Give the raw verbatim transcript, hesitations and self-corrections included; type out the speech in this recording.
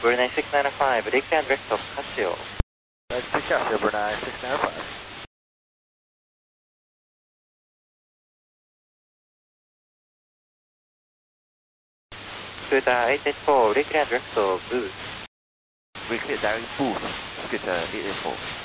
Brunei six nine five, Rickland direct of Casio. That's to Casio, Brunei six nine five. Scooter eight eight four, Rickland direct of Booth. Rickland direct Booth, Scooter eight eight four.